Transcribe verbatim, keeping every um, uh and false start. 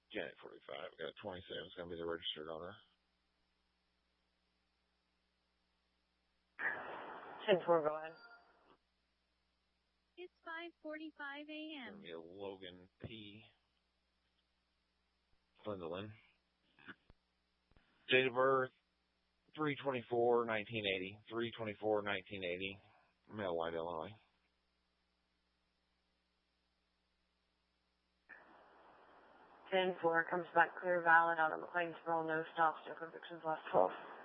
Janet forty-five, got twenty-seven, it's going to be the registered owner. ten four, go ahead. It's five forty-five a m It's going to be a Logan P. Flindlin. Date of birth, three twenty-four nineteen eighty. three twenty-four nineteen eighty. Male, White, Illinois. ten four comes back clear, valid, out of McLeansboro, no stops, no convictions, last twelve.